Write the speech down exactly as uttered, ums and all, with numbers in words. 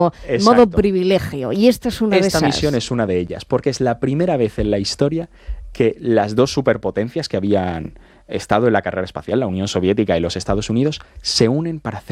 Exacto. modo privilegio, y esta es una Esta de esas. misión es una de ellas, porque es la primera vez en la historia que las dos superpotencias que habían estado en la carrera espacial, la Unión Soviética y los Estados Unidos, se unen para hacer